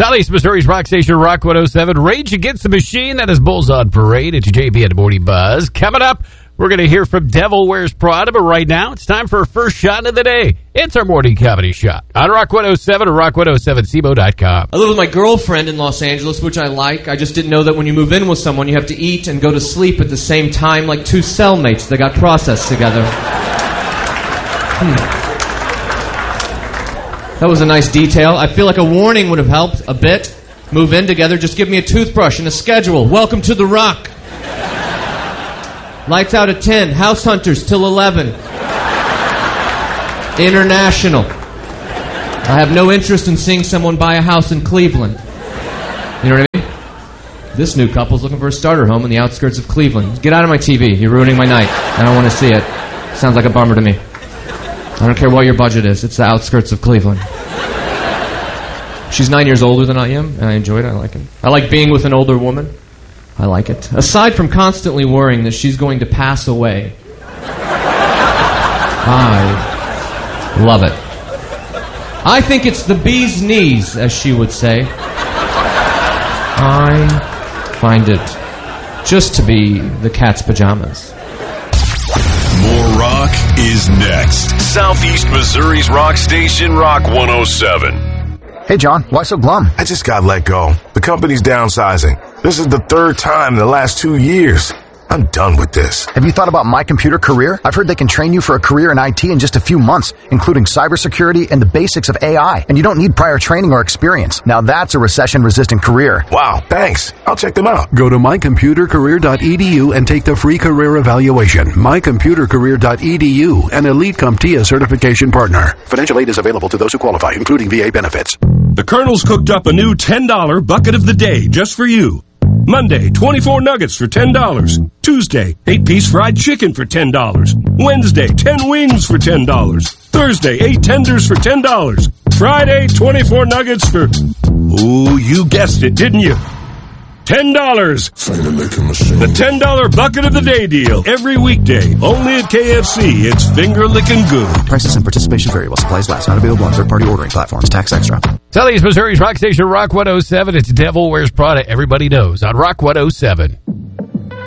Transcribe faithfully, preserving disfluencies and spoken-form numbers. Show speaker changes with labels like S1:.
S1: Southeast Missouri's rock station, Rock one oh seven. Rage Against the Machine. That is Bulls on Parade. It's your J B at the Morning Buzz. Coming up, we're going to hear from Devil Wears Prada, but right now it's time for our first shot of the day. It's our morning comedy shot on Rock one oh seven or rock one oh seven C B O dot com.
S2: I live with my girlfriend in Los Angeles, which I like. I just didn't know that when you move in with someone, you have to eat and go to sleep at the same time, like two cellmates that got processed together. Hmm. That was a nice detail. I feel like a warning would have helped a bit. Move in together, just give me a toothbrush and a schedule. Welcome to the Rock. Lights out at ten. House Hunters till eleven. International. I have no interest in seeing someone buy a house in Cleveland. You know what I mean? This new couple's looking for a starter home in the outskirts of Cleveland. Get out of my T V. You're ruining my night. I don't want to see it. Sounds like a bummer to me. I don't care what your budget is. It's the outskirts of Cleveland. She's nine years older than I am, and I enjoy it. I like it. I like being with an older woman. I like it. Aside from constantly worrying that she's going to pass away, I love it. I think it's the bee's knees, as she would say. I find it just to be the cat's pajamas.
S3: More rock is next. Southeast Missouri's rock station, Rock one oh seven.
S4: Hey, John, why so glum?
S5: I just got let go. The company's downsizing. This is the third time in the last two years. I'm done with this.
S4: Have you thought about My Computer Career? I've heard they can train you for a career in I T in just a few months, including cybersecurity and the basics of A I. And you don't need prior training or experience. Now that's a recession-resistant career.
S5: Wow, thanks. I'll check them out.
S6: Go to my computer career dot e d u and take the free career evaluation. my computer career dot e d u, an Elite CompTIA certification partner. Financial aid is available to those who qualify, including V A benefits.
S3: The Colonel's cooked up a new ten dollar bucket of the day just for you. Monday, twenty-four nuggets for ten dollars. Tuesday, eight-piece fried chicken for ten dollars. Wednesday, ten wings for ten dollars. Thursday, eight tenders for ten dollars. Friday, twenty-four nuggets for... Ooh, you guessed it, didn't you? ten dollars. The ten dollar bucket of the day deal. Every weekday. Only at K F C. It's finger-licking good.
S7: Prices and participation vary while supplies last. Not available on third-party ordering platforms. Tax extra.
S1: Southeast Missouri's rock station, Rock one oh seven. It's Devil Wears Prada. Everybody knows on Rock one oh seven.